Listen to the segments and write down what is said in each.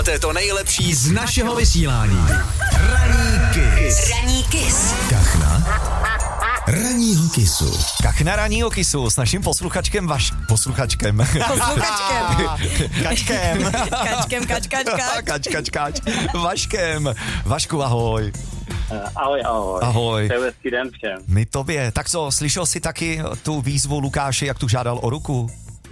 Získáte to nejlepší z našeho vysílání. Ranní Kiss. Kachna ranního kisu. Kachna ranního kisu s naším posluchačkem Kačkem. Vaškem. Vašku, ahoj. Ahoj. Ahoj. Přeju hezký den všem. My tobě. Tak co, slyšel jsi taky tu výzvu Lukáše, jak tu žádal o ruku?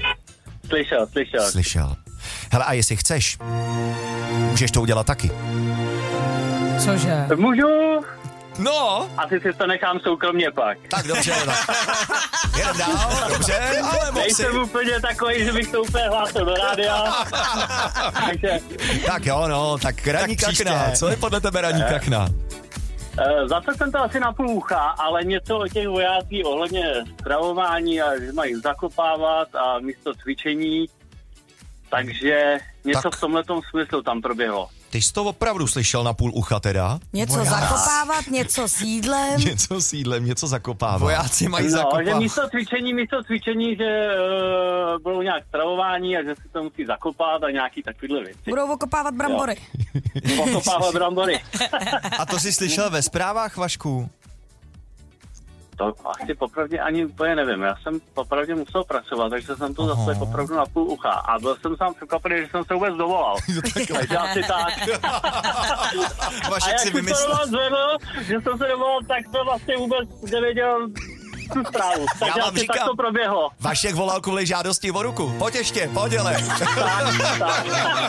Slyšel. Hele, a jestli chceš, můžeš to udělat taky. Cože? Můžu? No. Asi si to nechám soukromně pak. Tak dobře, tak. Jedem dál, dobře, ale mohl si. Nejsem úplně takový, že bych to úplně hlásil do rádia. Takže... Tak jo, no, tak ranní kachna. Co je podle tebe ranní kachna? Zase jsem to asi na půl ucha, ale něco o těch vojácích ohledně stravování a že mají zakopávat a místo cvičení. Takže něco v tomhletom smyslu tam proběhlo. Ty jsi to opravdu slyšel na půl ucha teda? Něco zakopávat, něco s jídlem. Něco zakopávat. Vojáci mají zakopávat. Že místo cvičení, že budou nějak stravování a že se to musí zakopat a nějaký takovýhle věci. Budou okopávat brambory. Okopávat brambory. A to jsi slyšel ve zprávách, Vašku? To asi popravdě ani úplně nevím. Já jsem popravdě musel pracovat, takže jsem to zase opravdu na půl ucha. A byl jsem sám překvapený, že jsem se vůbec dovolal. Takže asi tak. Vašek a jak si jsem to zvedl, že jsem se dovolal, tak to vlastně vůbec nevěděl tu zprávu. Takže asi říkám, tak to proběhlo. Vašek volal kvůli žádosti o ruku. Pojď ještě, poděle. Tak.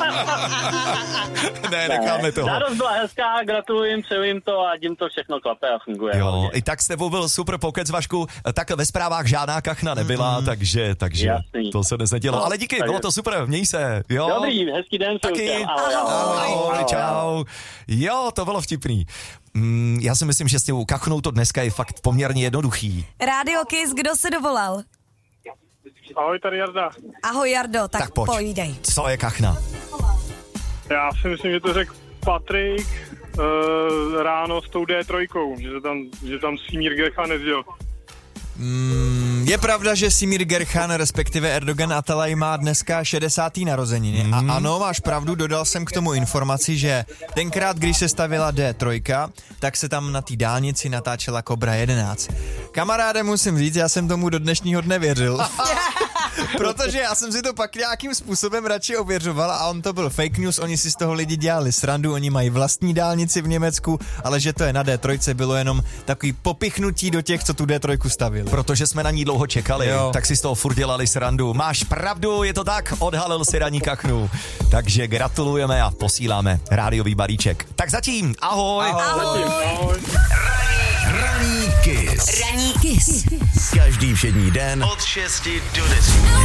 Ne, necháme toho. Žádost byla hezká, gratuluji jim, přeju jim to a jim to všechno klape a funguje. Jo, i tak s tebou byl super pokec, Vašku. Tak ve zprávách žádná kachna nebyla, takže jasný. to se dnes nedělo. Ale díky, bylo to super, měj se. Jo. Dobrý, hezký den. Taky. Ahoj, čau. Jo, to bylo vtipný. Já si myslím, že s těm kachnou to dneska je fakt poměrně jednoduchý. Radio Kiss, kdo se dovolal? Ahoj, tady Jarda. Ahoj Jardo, tak pojdej. Co je kachna? Já si myslím, že to řekl Patrik ráno s tou D3, že tam Simír Gerchan nezděl. Je pravda, že Simír Gerchan, respektive Erdogan Atalay, má dneska 60. narozeniny. A ano, máš pravdu, dodal jsem k tomu informaci, že tenkrát, když se stavila D3, tak se tam na té dálnici natáčela Cobra 11. Kamaráde, musím říct, já jsem tomu do dnešního dne věřil. Protože já jsem si to pak nějakým způsobem radši ověřoval a on to byl fake news, oni si z toho lidi dělali srandu, oni mají vlastní dálnici v Německu, ale že to je na D3, bylo jenom takový popichnutí do těch, co tu D3 stavili. Protože jsme na ní dlouho čekali, tak si z toho furt dělali srandu. Máš pravdu, je to tak, odhalil si ranní kachnu. Takže gratulujeme a posíláme rádiový balíček. Tak zatím, ahoj. Ahoj. Ranní Kiss. Každý všední den od 6 do 10.